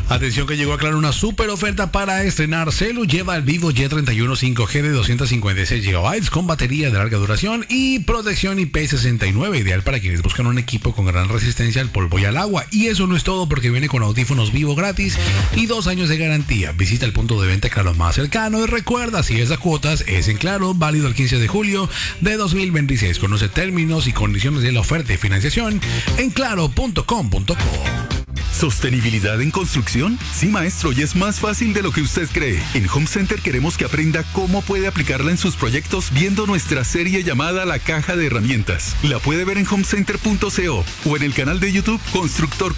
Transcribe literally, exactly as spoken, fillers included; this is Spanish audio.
Atención que llegó a Claro una super oferta para estrenar celu. Lleva el Vivo Y treinta y uno cinco G de doscientos cincuenta y seis gigabytes con batería de larga duración y protección I P sesenta y nueve, ideal para quienes buscan un equipo con gran resistencia al polvo y al agua. Y eso no es todo, porque viene con audífonos Vivo gratis y dos años de garantía. Visita el punto de venta Claro más cercano y recuerda, si es a cuotas, es en Claro, válido el quince de julio de dos mil veintiséis. Conoce términos y condiciones de la oferta y financiación en claro punto com punto co. ¿Sostenibilidad en construcción? Sí, maestro, y es más fácil de lo que usted cree. En Home Center queremos que aprenda cómo puede aplicarla en sus proyectos viendo nuestra serie llamada La Caja de Herramientas. La puede ver en homecenter punto co o en el canal de YouTube Constructor